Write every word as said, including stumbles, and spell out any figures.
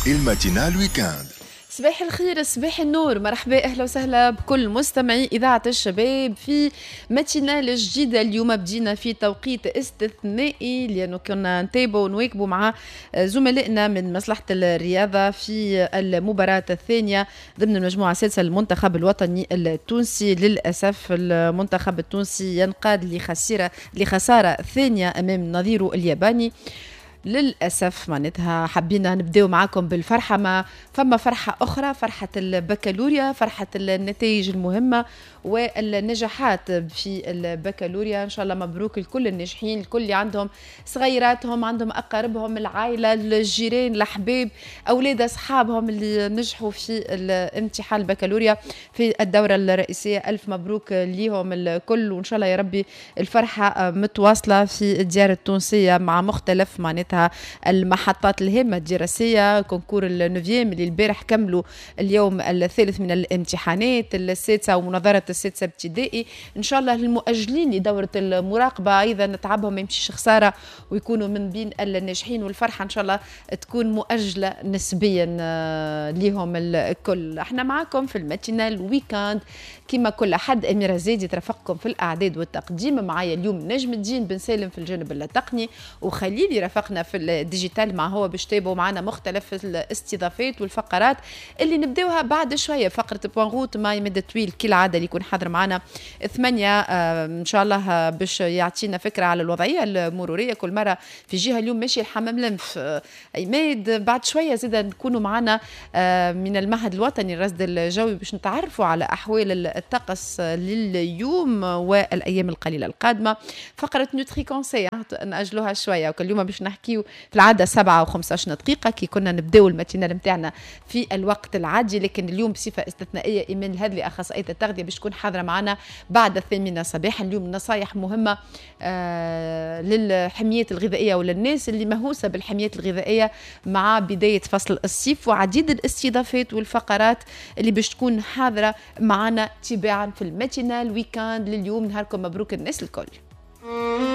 الماتينال ويكاند. صباح الخير، صباح النور، مرحبا، اهلا وسهلا بكل مستمعي اذاعه الشباب في ماتينال جديده. اليوم بدينا في توقيت استثنائي لانه كنا نتابعوا ونواكبوا مع زملائنا من مصلحه الرياضه في المباراه الثانيه ضمن المجموعه السادسه للمنتخب الوطني التونسي. للاسف المنتخب التونسي ينقاد لخساره لخساره ثانيه امام نظيره الياباني. للأسف معناتها حبينا نبداو معاكم بالفرحة، ما فما فرحة أخرى، فرحة البكالوريا، فرحة النتائج المهمة والنجاحات في البكالوريا. إن شاء الله مبروك لكل الناجحين، الكل اللي عندهم صغيراتهم، عندهم أقاربهم، العائلة، الجيران، الأحباب، أولاد أصحابهم اللي نجحوا في الامتحان البكالوريا في الدورة الرئيسية. ألف مبروك ليهم الكل، وإن شاء الله يا ربي الفرحة متواصلة في الديار التونسية مع مختلف معناتها المحطات الهامة الدراسية. كونكور النوفيام اللي البارح كملوا اليوم الثالث من الامتحانات السادسة ومناظرة السادسة ابتدائي. إن شاء الله المؤجلين لدورة المراقبة أيضا تعبهم ما يمشيش خسارة ويكونوا من بين الناجحين، والفرحة إن شاء الله تكون مؤجلة نسبيا لهم الكل. احنا معاكم في الماتينال ويكاند كما كل أحد. أميرة زيدي ترافقكم في الأعداد والتقديم. معايا اليوم نجم الدين بن سالم في الجانب التقني، وخليلي رافقنا في الديجيتال مع هو باش تابعوا معنا مختلف الاستضافات والفقرات اللي نبداوها بعد شويه. فقره بوان روت ماي مدى طويل كالعاده اللي يكون حاضر معنا ثمانية آه ان شاء الله باش يعطينا فكره على الوضعيه المروريه. كل مره في جهه اليوم ماشي الحمام لنف آه عماد. بعد شويه زيد نكونوا معنا آه من المعهد الوطني للرصد الجوي باش نتعرفوا على احوال الطقس لليوم والايام القليله القادمه. فقره نوتري كونسي ناجلوها شويه، وكل يوم باش نحكيو في العاده سبعة وخمسة عشر دقيقه كي كنا نبداو الماتينال نتاعنا في الوقت العادي، لكن اليوم بصفه استثنائيه ايمان الهذلي اخصائيه التغذيه باش تكون حاضره معنا بعد الثامنه صباحا. اليوم نصائح مهمه آه للحميات الغذائيه وللناس اللي مهووسه بالحميات الغذائيه مع بدايه فصل الصيف، وعديد الاستضافات والفقرات اللي باش تكون حاضره معنا تباعا في الماتينال ويكاند لليوم. نهاركم مبروك الناس الكل.